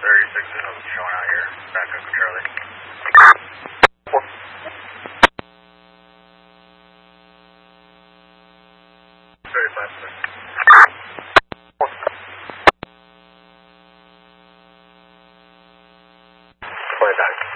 36 is showing out here. Back up to Charlie. 35. Play back.